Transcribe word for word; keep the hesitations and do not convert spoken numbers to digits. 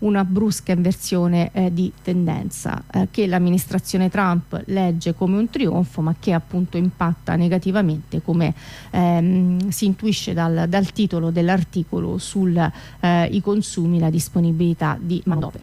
una brusca inversione eh, di tendenza eh, che l'amministrazione Trump legge come un trionfo, ma che appunto impatta negativamente, come ehm, si intuisce dal, dal titolo dell'articolo, sui eh, consumi, la disponibilità di manodopera.